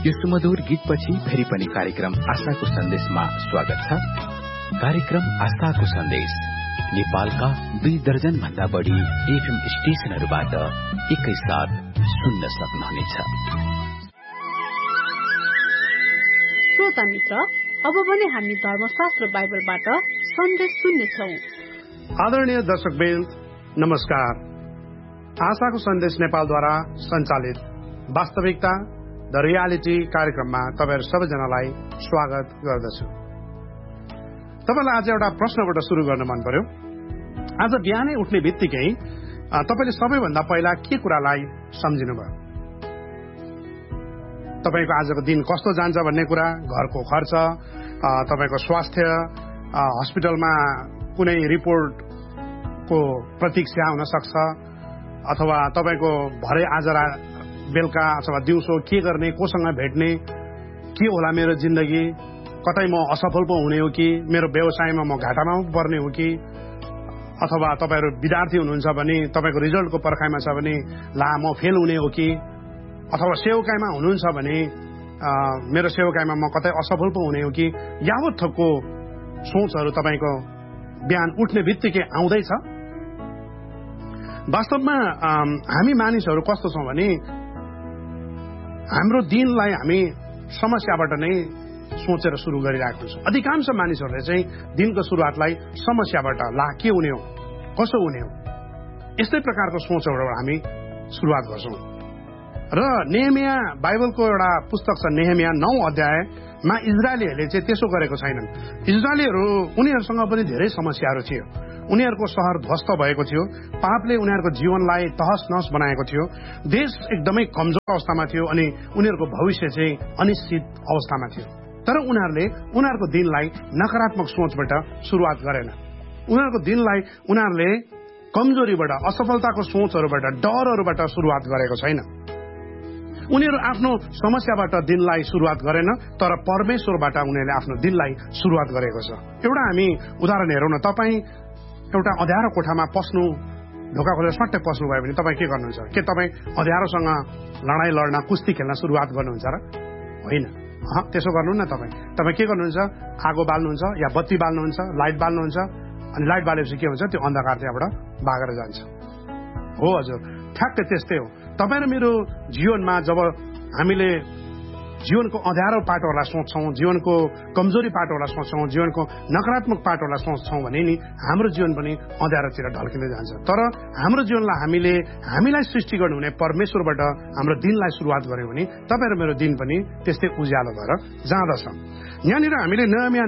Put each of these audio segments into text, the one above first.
यो सुमधुर गीतपछि फेरि पनि कार्यक्रम आशाको सन्देशमा स्वागत छ। कार्यक्रम आशाको सन्देश नेपालका 2 दर्जन भन्दा बढी एफएम स्टेशनहरूबाट एकैसाथ सुन्न सक्नुहुनेछ। श्रोता मित्र, अब भने हामी धर्मशास्त्र बाइबलबाट सन्देश सुन्नेछौँ। आदरणीय दर्शकवृन्द, नमस्कार। आशाको सन्देश नेपालद्वारा सञ्चालित वास्तविकता द रियालिटी कार्यक्रममा तपाईहरु सबैजनालाई स्वागत गर्दछु। तपाईलाई आज एउटा प्रश्नबाट सुरु गर्न मन पर्यो। आज बिहानै उठ्ने बित्तिकै तपाईले सबैभन्दा पहिला के कुरालाई सम्झिनुभयो? तपाईको आजको दिन कस्तो जान्छ भन्ने कुरा, घरको खर्च, तपाईको स्वास्थ्य, हस्पिटलमा कुनै रिपोर्टको प्रतीक्षा हुन सक्छ, अथवा तपाईको भरे आज बेलुका अथवा दिउँसो के गर्ने, कोसँग भेट्ने, के होला मेरो जिन्दगी, कतै म असफल पो हुने हो कि, मेरो व्यवसायमा म घाटामा पर्ने हो कि, अथवा तपाईहरु विद्यार्थी हुनुहुन्छ भने तपाईको रिजल्टको पर्खाइमा छ भने ला म फेल हुने हो कि, अथवा सेवकाईमा हुनुहुन्छ भने मेरो सेवकाईमा म कतै असफल पो हुने हो कि, यावत थोकको सोचहरु तपाईको बिहान उठ्ने बित्तिकै आउँदैछ। वास्तवमा हामी मानिसहरु कस्तो छौं भने हाम्रो दिनलाई हामी समस्याबाट नै सोचेर सुरु गरिरहेको हुन्छौं। अधिकांश मानिसहरूले चाहिँ दिनको सुरुवातलाई समस्याबाट, ला के हुने हो, कसो हुने हो, यस्तै प्रकारको सोचबाट हामी सुरुवात गर्छौं। र नेहेमिया, बाइबलको एउटा पुस्तक छ नेहेमिया 9 अध्यायमा इजरायलीहरूले चाहिँ त्यसो गरेको छैनन्। इजरायलीहरू, उनीहरूसँग पनि धेरै समस्याहरू थियो। उनीहरूको शहर ध्वस्त भएको थियो, पापले उनीहरूको जीवनलाई तहस नहस बनाएको थियो, देश एकदमै कमजोर अवस्थामा थियो अनि उनीहरूको भविष्य चाहिँ अनिश्चित अवस्थामा थियो। तर उनीहरूले उनीहरूको दिनलाई नकारात्मक सोचबाट सुरुवात गरेन। उनीहरूको दिनलाई उनीहरूले कमजोरीबाट, असफलताको सोचहरूबाट, डरहरूबाट सुरुवात गरेको छैन। उनीहरू आफ्नो समस्याबाट दिनलाई सुरुवात गरेन, तर परमेश्वरबाट उनीहरूले आफ्नो दिनलाई सुरुवात गरेको छ। एउटा हामी उदाहरण हेरौँ न। तपाईँ एउटा अँध्यारो कोठामा पस्नु, ढोका खोलेर सट्टै पस्नु भयो भने तपाईँ के गर्नुहुन्छ? के तपाईँ अँध्यारोसँग लडाईँ लड्न, कुस्ती खेल्न सुरुवात गर्नुहुन्छ र? होइन, त्यसो गर्नु न। तपाईँ के गर्नुहुन्छ? आगो बाल्नुहुन्छ या बत्ती बाल्नुहुन्छ, लाइट बाल्नुहुन्छ, अनि लाइट बालेपछि के हुन्छ? त्यो अन्धकार त्यहाँबाट भागेर जान्छ। हो हजुर, ठ्याक्कै त्यस्तै हो। तपाईँ र मेरो जीवनमा जब हामीले जीवनको अँध्यारो पाटोहरूलाई सोच्छौं, जीवनको कमजोरी पाटोहरूलाई सोच्छौं, जीवनको नकारात्मक पाटोहरूलाई सोच्छौं भने नि हाम्रो जीवन पनि अँध्यारोतिर ढल्किँदै जान्छ। तर हाम्रो जीवनलाई हामीलाई सृष्टि गर्नुहुने परमेश्वरबाट हाम्रो दिनलाई सुरुवात गर्यौं भने तपाईँ र मेरो दिन पनि त्यस्तै उज्यालो भएर जाँदछ। यहाँनिर हामीले नेहेमिया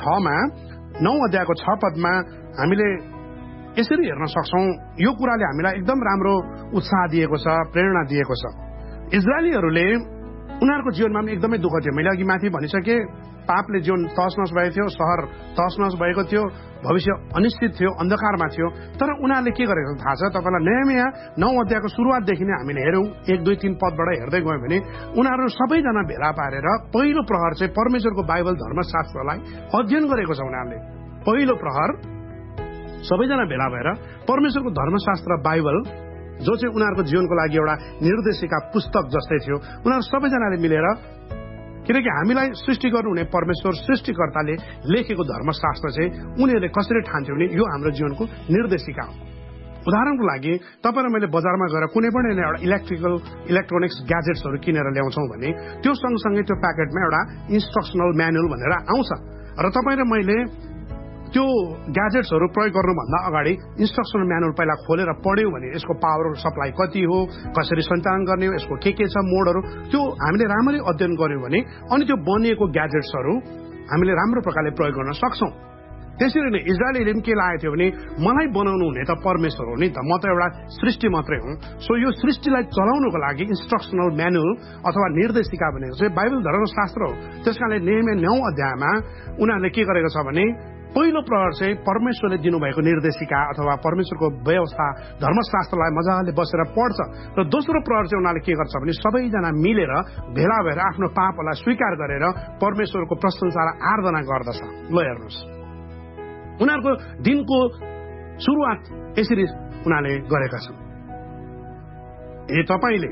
9 अध्यायको 6 पदमा हामीले यसरी हेर्न सक्छौं। यो कुराले हामीलाई एकदम राम्रो उत्साह दिएको छ, प्रेरणा दिएको छ। इजरायलीहरूले उनीहरूको जीवनमा पनि एकदमै दुःख थियो। मैले अघि माथि भनिसके, पापले जीवन तहसनहस भएको थियो, शहर तहसनहस भएको थियो, भविष्य अनिश्चित थियो, अन्धकारमा थियो। तर उनीहरूले के गरेको थाहा छ तपाईलाई? नेहेमिया 9 अध्यायको सुरुवातदेखि नै हामीले हेरौँ, 1, 2, 3 पदबाट हेर्दै गयौँ भने उनीहरू सबैजना भेला पारेर पहिलो प्रहर चाहिँ परमेश्वरको बाइबल धर्मशास्त्रलाई अध्ययन गरेको छ। उनीहरूले पहिलो प्रहर सबैजना भेला भएर परमेश्वरको धर्मशास्त्र बाइबल, जो चाहिँ उनीहरूको जीवनको लागि एउटा निर्देशिका पुस्तक जस्तै थियो, उनीहरू सबैजनाले मिलेर, किनकि हामीलाई सृष्टि गर्नुहुने परमेश्वर सृष्टिकर्ताले लेखेको धर्मशास्त्र चाहिँ उनीहरूले कसरी ठान्थ्यो भने यो हाम्रो जीवनको निर्देशिका हो। उदाहरणको लागि तपाईँ र मैले बजारमा गएर कुनै पनि एउटा इलेक्ट्रोनिक्स ग्याजेट्सहरू किनेर ल्याउँछौँ भने त्यो सँगसँगै त्यो प्याकेटमा एउटा इन्स्ट्रक्सनल म्यानुअल भनेर आउँछ। र तपाईँ र मैले त्यो ग्याजेट्सहरू प्रयोग गर्नुभन्दा अगाडि इन्स्ट्रक्सनल म्यानुअल पहिला खोलेर पढ्यौँ भने यसको पावर सप्लाई कति हो, कसरी सञ्चालन गर्ने हो, यसको के छ मोडहरू, त्यो हामीले राम्ररी अध्ययन गर्यौँ भने अनि त्यो बनिएको ग्याजेट्सहरू हामीले राम्रो प्रकारले प्रयोग गर्न सक्छौँ। त्यसरी नै इजरायलीले पनि के लागेको थियो भने मलाई बनाउनु हुने त परमेश्वर हो नि त, म त एउटा सृष्टि मात्रै हुँ। सो यो सृष्टिलाई चलाउनको लागि इन्स्ट्रक्सनल म्यानुअल अथवा निर्देशिका भनेको चाहिँ बाइबल धर्मशास्त्र हो। त्यसकारणले नेहेमिया 9 अध्यायमा उनीहरूले के गरेको छ भने पहिलो प्रहर चाहिँ परमेश्वरले दिनुभएको निर्देशिका अथवा परमेश्वरको व्यवस्था धर्मशास्त्रलाई मजाले बसेर पढ्छ। र दोस्रो प्रहर चाहिँ उनीहरूले के गर्छ भने सबैजना मिलेर भेला भएर आफ्नो पापलाई स्वीकार गरेर परमेश्वरको प्रशंसा र आराधना गर्दछ। ल हेर्नुहोस्, उनीहरूको दिनको सुरुवात यसरी उनीहरूले गरेका छन्। तपाईँले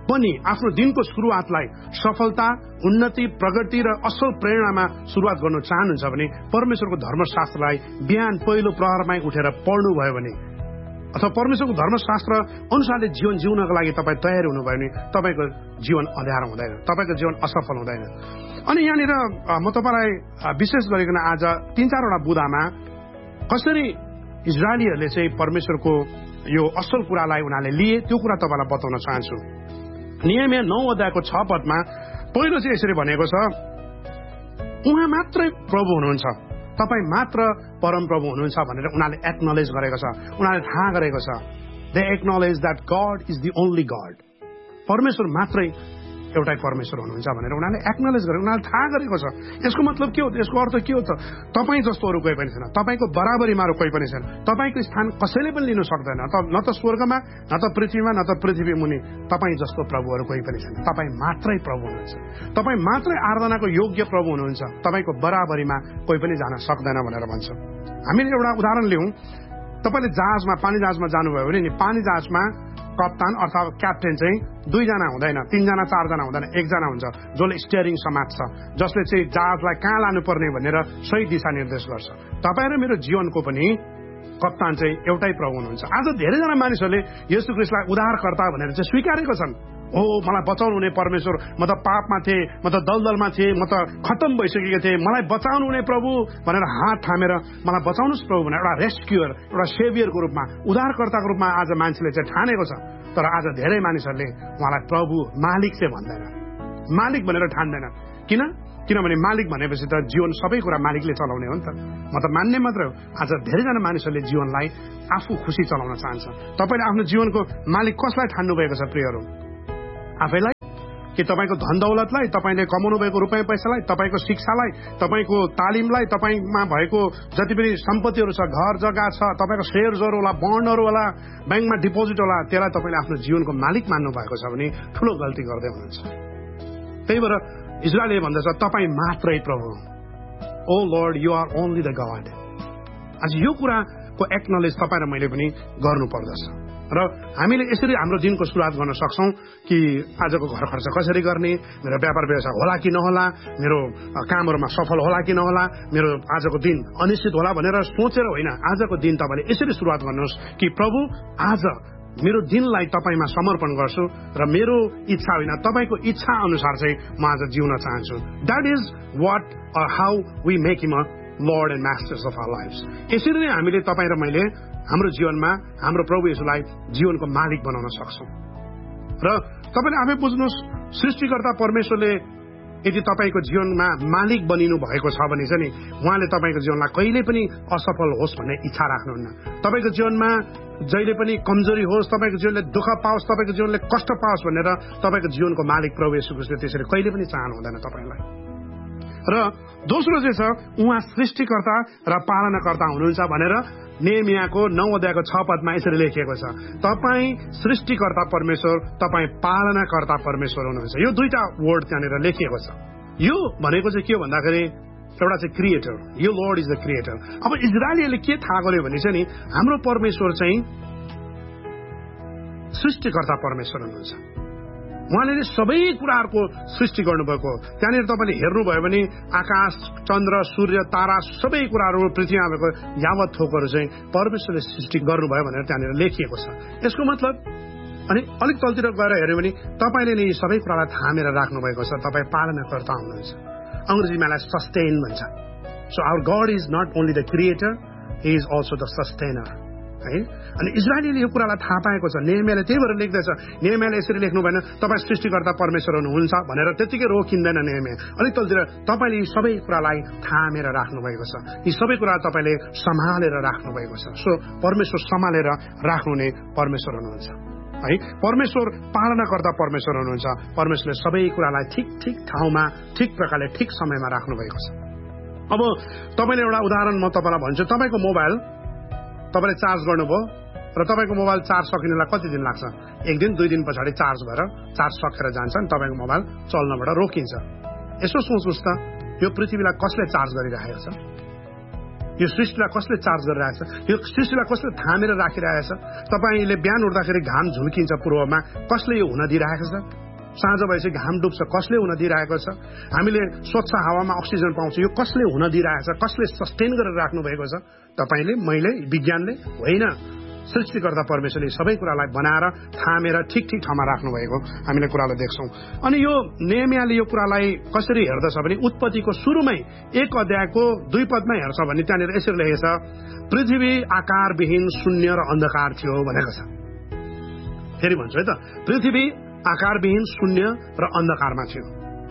पनि आफ्नो दिनको सुरुवातलाई सफलता, उन्नति, प्रगति र असल प्रेरणामा सुरुवात गर्न चाहनुहुन्छ भने परमेश्वरको धर्मशास्त्रलाई बिहान पहिलो प्रहरमै उठेर पढ्नुभयो भने अथवा परमेश्वरको धर्मशास्त्र अनुसारले जीवन जिउनको लागि तपाईँ तयार हुनुभयो भने तपाईँको जीवन अँध्यारो हुँदैन, तपाईँको जीवन असफल हुँदैन। अनि यहाँनिर म तपाईँलाई विशेष गरिकन आज 3-4 वटा बुदामा कसरी इजरायलीहरूले चाहिँ परमेश्वरको यो असल कुरालाई उनीहरूले लिए त्यो कुरा तपाईँलाई बताउन चाहन्छु। नियमिया 9 अध्यायको 6 पदमा पहिलो चाहिँ यसरी भनेको छ, उहाँ मात्रै प्रभु हुनुहुन्छ, तपाईँ मात्र परम प्रभु हुनुहुन्छ भनेर उनीहरूले एक्नोलेज गरेको छ, उनीहरूले थाहा गरेको छ। They acknowledge that God is the only God, परमेश्वर मात्रै एउटै परमेश्वर हुनुहुन्छ भनेर उनीहरूले एक्नोलेज गरे, उनीहरूले थाहा गरेको छ। यसको मतलब के हो त? यसको अर्थ के हो त? तपाईँ जस्तो अरू कोही पनि छैन, तपाईँको बराबरीमा अरू कोही पनि छैन, तपाईँको स्थान कसैले पनि लिन सक्दैन, न त स्वर्गमा, न त पृथ्वीमा, न त पृथ्वी मुनि। तपाईँ जस्तो प्रभुहरू कोही पनि छैन, तपाईँ मात्रै प्रभु हुनुहुन्छ, तपाईँ मात्रै आराधनाको योग्य प्रभु हुनुहुन्छ, तपाईँको बराबरीमा कोही पनि जान सक्दैन भनेर भन्छ। हामीले एउटा उदाहरण लिउँ। तपाईँले जहाजमा, पानी जहाजमा जानुभयो भने नि पानी जहाजमा कप्तान अथवा क्याप्टेन चाहिँ 2 जना हुँदैन, 3 जना 4 जना हुँदैन, 1 जना हुन्छ जसले स्टियरिङ समात्छ, जसले चाहिँ जहाजलाई कहाँ लानुपर्ने भनेर सही दिशा निर्देश गर्छ। तपाईँ र मेरो जीवनको पनि कप्तान चाहिँ एउटै प्रभु हुनुहुन्छ। आज धेरैजना मानिसहरूले येशू ख्रीष्टलाई उद्धारकर्ता भनेर चाहिँ स्वीकारेको छन्। हो, मलाई बचाउनु हुने परमेश्वर, म त पापमा थिएँ, म त दलदलमा थिएँ, म त खत्तम भइसकेको थिएँ, मलाई बचाउनु हुने प्रभु भनेर हात थामेर मलाई बचाउनुहोस् प्रभु भनेर एउटा रेस्क्युअर, एउटा सेभियरको रूपमा, उद्धारकर्ताको रूपमा आज मान्छेले चाहिँ ठानेको छ। तर आज धेरै मानिसहरूले उहाँलाई प्रभु, मालिक चाहिँ भन्दैन, मालिक भनेर ठान्दैन। किनभने मालिक भनेपछि त जीवन सबै कुरा मालिकले चलाउने हो नि त। म त मान्ने मात्रै हो। आज धेरैजना मानिसहरूले जीवनलाई आफू खुसी चलाउन चाहन्छ। तपाईँले आफ्नो जीवनको मालिक कसलाई ठान्नु भएको छ प्रियहरू? आफैलाई कि तपाईँको धन दौलतलाई, तपाईँले कमाउनु भएको रुपियाँ पैसालाई, तपाईँको शिक्षालाई, तपाईँको तालिमलाई, तपाईँमा भएको जति पनि सम्पत्तिहरू छ, घर जग्गा छ, तपाईँको सेयर्सहरू होला, बन्डहरू होला, ब्याङ्कमा डिपोजिट होला, त्यसलाई तपाईँले आफ्नो जीवनको मालिक मान्नु भएको छ भने ठुलो गल्ती गर्दै हुनुहुन्छ। त्यही भएर इजरायलले भन्दछ, तपाईँ मात्रै प्रभु, ओ lord you are only the God. आज यो कुराको एक्नोलेज तपाईँ र मैले पनि गर्नुपर्दछ। र हामीले यसरी हाम्रो दिनको सुरुवात गर्न सक्छौँ कि आजको घर खर्च कसरी गर्ने, मेरो व्यापार व्यवसाय होला कि नहोला, मेरो कामहरूमा सफल होला कि नहोला, मेरो आजको दिन अनिश्चित होला भनेर सोचेर होइन, आजको दिन तपाईँले यसरी सुरुवात गर्नुहोस् कि प्रभु आज मेरो दिनलाई तपाईँमा समर्पण गर्छु र मेरो इच्छा होइन, तपाईँको इच्छा अनुसार चाहिँ म आज जिउन चाहन्छु। That is what how we make him a lord and masters of our lives. यसरी नै हामीले तपाईँ र मैले हाम्रो जीवनमा हाम्रो प्रभु येशूलाई जीवनको मालिक बनाउन सक्छौँ। र तपाईँले आफै बुझ्नुहोस्, सृष्टिकर्ता परमेश्वरले यदि तपाईँको जीवनमा मालिक बनिनु भएको छ भने चाहिँ नि उहाँले तपाईँको जीवनलाई कहिले पनि असफल होस् भन्ने इच्छा राख्नुहुन्न। तपाईँको जीवनमा जहिले पनि कमजोरी होस्, तपाईँको जीवनले दुःख पाओस्, तपाईँको जीवनले कष्ट पाओस् भनेर तपाईँको जीवनको मालिक प्रभु येशू ख्रीष्टले त्यसरी कहिले पनि चाहनु हुँदैन तपाईँलाई। र दोस्रो चाहिँ छ, उहाँ सृष्टिकर्ता र पालनाकर्ता हुनुहुन्छ भनेर नेहमियाको 9 अध्यायको 6 पदमा यसरी लेखिएको छ। तपाईँ सृष्टिकर्ता परमेश्वर, तपाईँ पालनाकर्ता परमेश्वर हुनुहुन्छ। यो 2टा वर्ड त्यहाँनिर लेखिएको छ। यो भनेको चाहिँ के हो भन्दाखेरि एउटा चाहिँ क्रिएटर, यो लर्ड इज द क्रिएटर। अब इजरायलीले के थाहा गर्यो भने चाहिँ नि हाम्रो परमेश्वर चाहिँ सृष्टिकर्ता परमेश्वर हुनुहुन्छ। उहाँले सबै कुराहरूको सृष्टि गर्नुभएको। त्यहाँनिर तपाईँले हेर्नुभयो भने आकाश, चन्द्र, सूर्य, तारा सबै कुराहरू पृथ्वीमा भएको यावत थोकहरू चाहिँ परमेश्वरले सृष्टि गर्नुभयो भनेर त्यहाँनिर लेखिएको छ। यसको मतलब अनि अलिक तलतिर गएर हेऱ्यो भने तपाईँले नै सबै कुरालाई थामेर राख्नुभएको छ। तपाईँ पालनाकर्ता हुनुहुन्छ। अङ्ग्रेजीमा यसलाई सस्टेन भन्छ। So our God is not only the creator, he is also the sustainer. है, अनि इजरायलीले यो कुरालाई थाहा पाएको छ। नेहमियाले त्यही भएर लेख्दैछ। नेहमियाले यसरी लेख्नु भएन तपाईँ सृष्टिकर्ता परमेश्वर हुनुहुन्छ भनेर त्यतिकै रोकिँदैन नेहमिया। अलिक तलतिर तपाईँले यी सबै कुरालाई थामेर राख्नुभएको छ, यी सबै कुरा तपाईँले सम्हालेर राख्नुभएको छ। सो परमेश्वर सम्हालेर राख्नुहुने परमेश्वर हुनुहुन्छ है। परमेश्वर पालनाकर्ता परमेश्वर हुनुहुन्छ। परमेश्वरले सबै कुरालाई ठिक ठिक ठाउँमा, ठिक प्रकारले, ठिक समयमा राख्नुभएको छ। अब तपाईँले एउटा उदाहरण म तपाईँलाई भन्छु। तपाईँको मोबाइल तपाईँले चार्ज गर्नुभयो र तपाईँको मोबाइल चार्ज सकिनलाई कति दिन लाग्छ? 1 दिन 2 दिन पछाडि चार्ज भएर चार्ज सकेर जान्छ अनि तपाईँको मोबाइल चल्नबाट रोकिन्छ। यसो सोच्नुहोस् त, यो पृथ्वीलाई कसले चार्ज गरिरहेको छ? यो सृष्टिलाई कसले चार्ज गरिरहेछ, यो सृष्टिलाई कसले थामेर राखिरहेछ। तपाईँले बिहान उठ्दाखेरि घाम झुल्किन्छ पूर्वमा, कसले यो हुन दिइरहेको छ। साँझ भएपछि घाम डुब्छ, कसले हुन दिइरहेको छ। हामीले स्वच्छ हावामा अक्सिजन पाउँछ, यो कसले हुन दिइरहेछ, कसले सस्टेन गरेर राख्नु भएको छ। तपाईँले, मैले, विज्ञानले होइन, सृष्टिकर्ता परमेश्वरले सबै कुरालाई बनाएर थामेर ठिक ठिक ठाउँमा राख्नु भएको हामीले कुरालाई देख्छौँ। अनि यो नेहमियाले यो कुरालाई कसरी हेर्दछ भने उत्पत्तिको सुरुमै 1 अध्यायको 2 पदमा हेर्छ भने त्यहाँनिर यसरी लेखेको छ, पृथ्वी आकारविहीन शून्य र अन्धकार थियो भनेको छ। फेरि भन्छु है त, पृथ्वी आकारविहीन शून्य र अन्धकारमा थियो।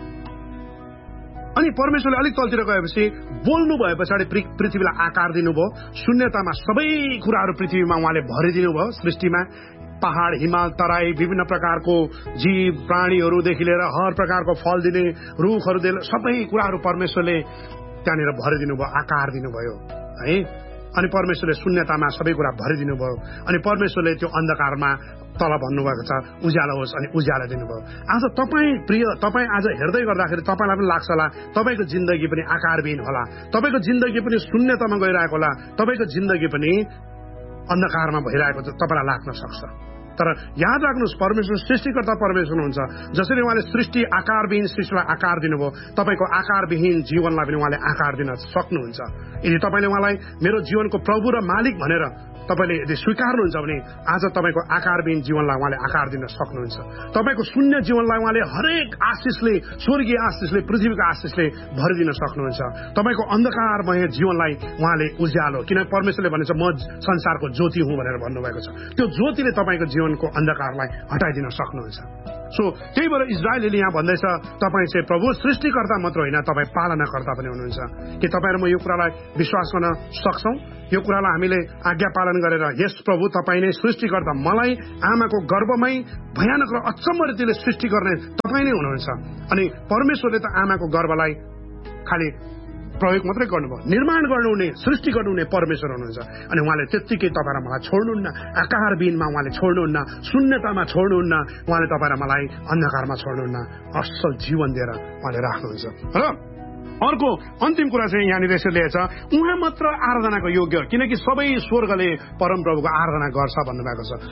अनि परमेश्वरले अलिक तलतिर गएपछि बोल्नु भए पछाडि पृथ्वीलाई आकार दिनुभयो, शून्यतामा सबै कुराहरू पृथ्वीमा उहाँले भरिदिनु भयो। सृष्टिमा पहाड, हिमाल, तराई, विभिन्न प्रकारको जीव प्राणीहरूदेखि लिएर हर प्रकारको फल दिने रुखहरू सबै कुराहरू परमेश्वरले त्यहाँनिर भरिदिनु भयो, आकार दिनुभयो है। अनि परमेश्वरले शून्यतामा सबै कुरा भरिदिनु भयो। अनि परमेश्वरले त्यो अन्धकारमा तल भन्नुभएको छ उज्यालो होस्, अनि उज्यालो दिनुभयो। आज तपाईँ आज हेर्दै गर्दाखेरि तपाईँलाई पनि लाग्छ होला तपाईँको जिन्दगी पनि आकारविहीन होला, तपाईँको जिन्दगी पनि शून्यतामा गइरहेको होला, तपाईँको जिन्दगी पनि अन्धकारमा भइरहेको तपाईँलाई लाग्न सक्छ। तर याद राख्नुहोस्, परमेश्वर सृष्टिकर्ता परमेश्वर हुनुहुन्छ। जसरी उहाँले सृष्टि आकारविहीन सृष्टिलाई आकार दिनुभयो, तपाईँको आकारविहीन जीवनलाई पनि उहाँले आकार दिन सक्नुहुन्छ। यदि तपाईँले उहाँलाई मेरो जीवनको प्रभु र मालिक भनेर तपाईँले यदि स्वीकार्नुहुन्छ भने आज तपाईँको आकारविहीन जीवनलाई उहाँले आकार दिन सक्नुहुन्छ। तपाईँको शून्य जीवनलाई उहाँले हरेक आशिषले, स्वर्गीय आशिषले, पृथ्वीको आशिषले भरिदिन सक्नुहुन्छ। तपाईँको अन्धकारमय जीवनलाई उहाँले उज्यालो, किनकि परमेश्वरले भनेछ म संसारको ज्योति हुँ भनेर भन्नुभएको छ। त्यो ज्योतिले तपाईँको जीवनको अन्धकारलाई हटाइदिन सक्नुहुन्छ। सो त्यही भएर इजरायलले यहाँ भन्दैछ, तपाईँ चाहिँ प्रभु सृष्टिकर्ता मात्र होइन, तपाईँ पालनाकर्ता पनि हुनुहुन्छ। के तपाईँ र म यो कुरालाई विश्वास गर्न सक्छौँ? यो कुरालाई हामीले आज्ञा पालन गरेर, यस प्रभु तपाईँ नै सृष्टिकर्ता, मलाई आमाको गर्भमै भयानक र अचम्म रीतिले सृष्टि गर्ने तपाईँ नै हुनुहुन्छ। अनि परमेश्वरले त आमाको गर्भलाई खालि प्रयोग मात्रै गर्नुभयो, निर्माण गर्नुहुने, सृष्टि गर्नुहुने परमेश्वर हुनुहुन्छ। अनि उहाँले त्यत्तिकै तपाईँ र मलाई छोड्नुहुन्न, आकारविहीनमा उहाँले छोड्नुहुन्न, शून्यतामा छोड्नुहुन्न, उहाँले तपाईँ र मलाई अन्धकारमा छोड्नुहुन्न, असल जीवन दिएर उहाँले राख्नुहुन्छ। र अर्को अन्तिम कुरा चाहिँ यहाँनिर यसरी लेखेको छ, उहाँ मात्र आराधनाको योग्य, किनकि सबै स्वर्गले परमप्रभुको आराधना गर्छ भन्नुभएको छ।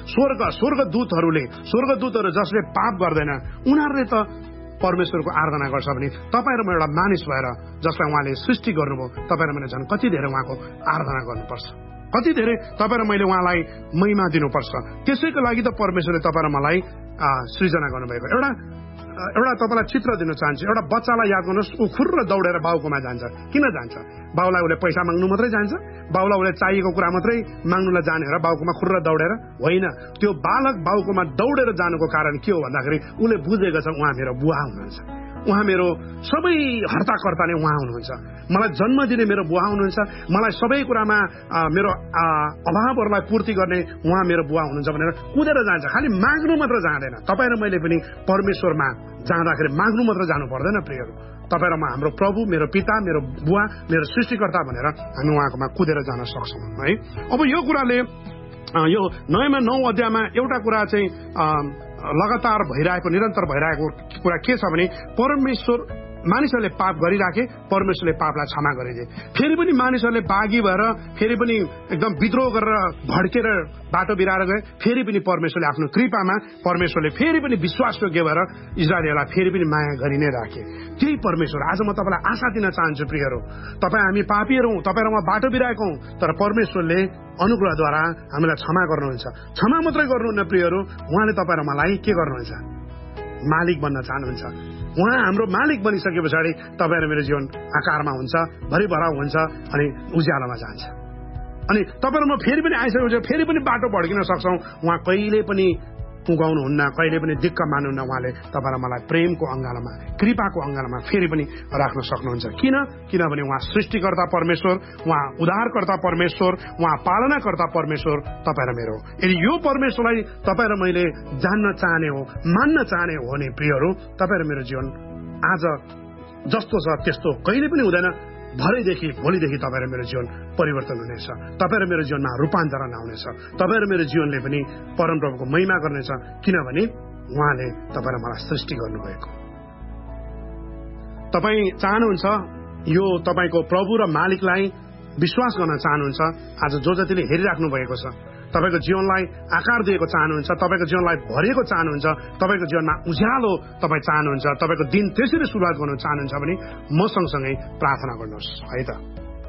स्वर्गदूतहरू जसले पाप गर्दैन उनीहरूले त परमेश्वरको आराधना गर्छ भने तपाईँ र म एउटा मानिस भएर जसलाई उहाँले सृष्टि गर्नुभयो, तपाईँ र मैले झन् कति धेरै उहाँको आराधना गर्नुपर्छ, कति धेरै तपाईँ र मैले उहाँलाई महिमा दिनुपर्छ। त्यसैको लागि त परमेश्वरले तपाईँ र मलाई सृजना गर्नुभएको। एउटा तपाईँलाई चित्र दिन चाहन्छु। एउटा बच्चालाई याद गर्नुहोस्, ऊ खुर्र दौडेर बाउकोमा जान्छ। किन जान्छ? बाउलाई उसले पैसा माग्नु मात्रै जान्छ? बाउलाई उसले चाहिएको कुरा मात्रै माग्नुलाई जाने र बाउकोमा खुर्र दौडेर? होइन। त्यो बालक बाउकोमा दौडेर जानुको कारण के हो भन्दाखेरि उसले बुझेको छ उहाँ मेरो बुवा हुनुहुन्छ, उहाँ मेरो सबै हर्ताकर्ता नै उहाँ हुनुहुन्छ, मलाई जन्म दिने मेरो बुवा हुनुहुन्छ, मलाई सबै कुरामा मेरो अभावहरूलाई पूर्ति गर्ने उहाँ मेरो बुवा हुनुहुन्छ भनेर कुदेर जान्छ। खालि माग्नु मात्र जाँदैन। तपाईँ र मैले पनि परमेश्वरमा जाँदाखेरि माग्नु मात्र जानु पर्दैन प्रियहरू। तपाईँ र म हाम्रो प्रभु, मेरो पिता, मेरो बुवा, मेरो सृष्टिकर्ता भनेर हामी उहाँकोमा कुदेर जान सक्छौँ है। अब यो कुराले यो 9 अध्यायमा एउटा कुरा चाहिँ लगातार भइरहेको, निरन्तर भइरहेको कुरा के छ भने परमेश्वर मानिसहरूले पाप गरिराखे, परमेश्वरले पापलाई क्षमा गरिदिए। फेरि पनि मानिसहरूले बागी भएर फेरि पनि एकदम विद्रोह गरेर भड्केर बाटो बिराएर गए। फेरि पनि परमेश्वरले आफ्नो कृपामा परमेश्वरले फेरि पनि विश्वासयोग्य भएर इजरायलीहरूलाई फेरि पनि माया गरि नै राखे। त्यही परमेश्वर आज म तपाईँलाई आशा दिन चाहन्छु प्रियहरू, तपाईँ हामी पापीहरू हौँ, तपाईँ र म बाटो बिराएको हौँ, तर परमेश्वरले अनुग्रहद्वारा हामीलाई क्षमा गर्नुहुन्छ। क्षमा मात्रै गर्नुहुन्न प्रियहरू, उहाँले तपाईँ र मलाई के गर्नुहुन्छ? मालिक बन्न चाहनुहुन्छ। उहाँ हाम्रो मालिक बनिसके पछाडि तपाईँ र मेरो जीवन आकारमा हुन्छ, भरिभराउ हुन्छ अनि उज्यालोमा जान्छ। अनि तपाईँ र म फेरि पनि आइसकेपछि फेरि पनि बाटो भड्किन सक्छौँ। उहाँ कहिले पनि पुगाउनुहुन्न, कहिले पनि दिक्क मान्नुहुन्न। उहाँले तपाईँ र मलाई प्रेमको अङ्गालोमा, कृपाको अङ्गालोमा फेरि पनि राख्न सक्नुहुन्छ। किनभने उहाँ सृष्टिकर्ता परमेश्वर, उहाँ उद्धारकर्ता परमेश्वर, उहाँ पालनाकर्ता परमेश्वर तपाईँ र मेरो। यदि यो परमेश्वरलाई तपाईँ र मैले जान्न चाहने हो, मान्न चाहने हो भने प्रियहरू, तपाईँ र मेरो जीवन आज जस्तो छ त्यस्तो कहिले पनि हुँदैन। भोलिदेखि तपाईँ र मेरो जीवन परिवर्तन हुनेछ। तपाईँ र मेरो जीवनमा रूपान्तरण आउनेछ। तपाईँ र मेरो जीवनले पनि परमप्रभुको महिमा गर्नेछ, किनभने उहाँले तपाईँ र मलाई सृष्टि गर्नुभएको। तपाईँ चाहनुहुन्छ यो तपाईँको प्रभु र मालिकलाई विश्वास गर्न चाहनुहुन्छ, आज जो जतिले हेरिराख्नु भएको छ, तपाईँको जीवनलाई आकार दिएको चाहनुहुन्छ, तपाईँको जीवनलाई भरिएको चाहनुहुन्छ, तपाईँको जीवनमा उज्यालो तपाईँ चाहनुहुन्छ, तपाईँको दिन त्यसरी सुरुवात गर्न चाहनुहुन्छ भने म सँगसँगै प्रार्थना गर्नुहोस् है त।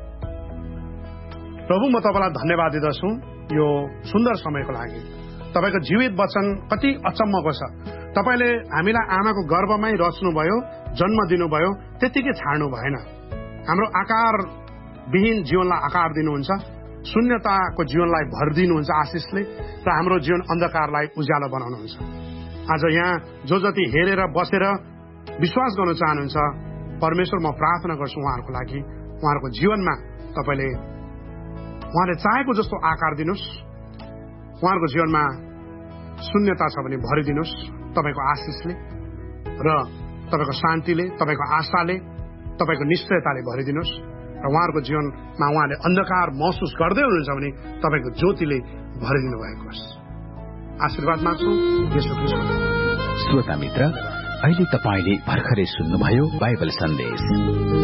प्रभु, म तपाईँलाई धन्यवाद दिँदछु यो सुन्दर समयको लागि। तपाईँको जीवित वचन कति अचम्मको छ। तपाईँले हामीलाई आमाको गर्भमै रच्नुभयो, जन्म दिनुभयो, त्यतिकै छाड्नु भएन। हाम्रो आकारविहीन जीवनलाई आकार दिनुहुन्छ, शून्यताको जीवनलाई भरिदिनुहुन्छ आशिषले, र हाम्रो जीवन अन्धकारलाई उज्यालो बनाउनुहुन्छ। आज यहाँ जो जति हेरेर बसेर विश्वास गर्न चाहनुहुन्छ, परमेश्वर म प्रार्थना गर्छु उहाँहरूको लागि, उहाँहरूको जीवनमा तपाईँले उहाँले चाहेको जस्तो आकार दिनुहोस्, उहाँहरूको जीवनमा शून्यता छ भने भरिदिनुहोस् तपाईँको आशिषले, र तपाईँको शान्तिले, तपाईँको आशाले, तपाईँको निश्चयताले भरिदिनुहोस्, र उहाँहरूको जीवनमा उहाँले अन्धकार महसुस गर्दै हुनुहुन्छ भने तपाईँको ज्योतिले भरिदिनु भएको होस्। आशीर्वाद माग्छु येशू ख्रीष्टको नाममा। श्रोता मित्र, अहिले तपाईँले भर्खरै सुन्नुभयो बाइबल सन्देश।